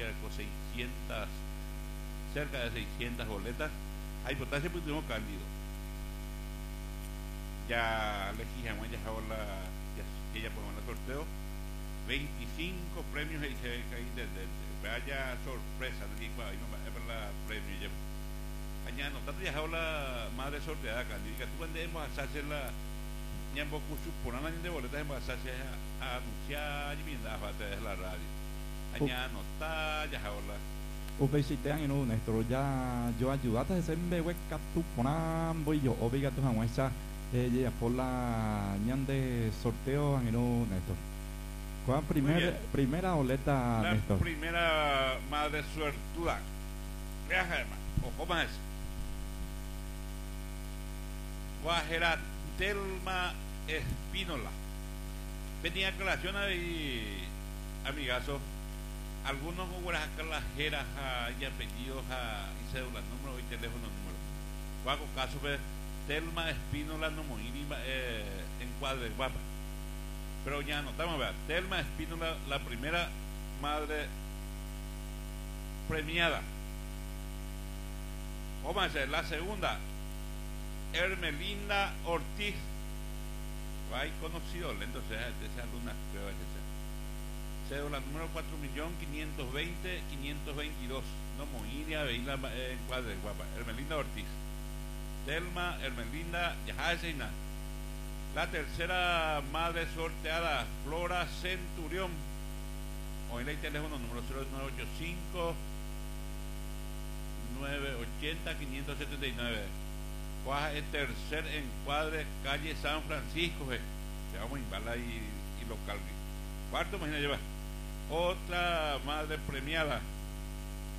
ya con 600, cerca de 600 boletas. Hay potencia pues tenemos cándido. Ya elegimos ya ahora ya ponemos el sorteo. 25 premios y se caen desde vaya sorpresa, ahí no va a la premio ya. Mañana tanto ya ahora madre sorteada candida. Tú vendemos a hacer la ñambo cuchu por una de boletas en base a anunciar y viendo a través de la radio. Mañana no está ya ahora. Ubeisitean inu Néstor ya yo ayudaste a hacer bebé tu ponan voy yo obliga tu jamuesa ya por la ñan de sorteo inu Néstor. ¿Cuál primera boleta, la Néstor? Primera madre suertuda. Viaja además, ojo más. Guajera Telma Espínola. Venía aclaración ahí, amigazo. Algunos guarajalas y apellidos y cédulas, número y teléfono, número. Cuaco caso pues Telma Espínola no moiri en Cuadre Guapa. Pero ya notamos, ¿verdad? Telma Espínola, la primera madre premiada. Vamos a hacer la segunda. Hermelinda Ortiz. Hay conocido, entonces esa alumna creo que sea. Cédula número 4.520.522. No Moinia, Veila en Cuadre Guapa. Hermelinda Ortiz. Telma, Hermelinda, Yajaseina. La tercera madre sorteada, Flora Centurión. Hoy el teléfono número 0985 980 579. El tercer encuadre, calle San Francisco. Te vamos a invalar y local. Cuarto, imagina llevar. Otra madre premiada,